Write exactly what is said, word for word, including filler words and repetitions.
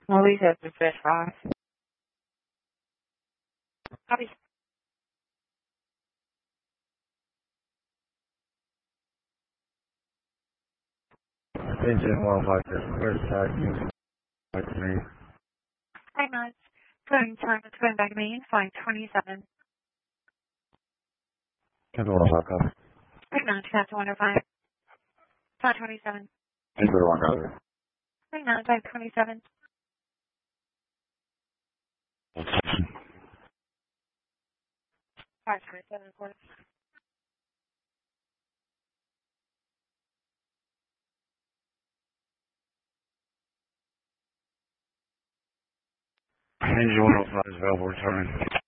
Alicia to fish fry. Copy. Engine one five six, first tag, back to me. Hi, Matt. Phone time is going back to me. Flight twenty-seven. Engine one five copy. Hi, Matt. Captain one oh five. Flight twenty-seven. Engine one copy. Hi, Matt. Flight twenty-seven. Flight twenty-seven, of course. Engine one oh five is available, returning.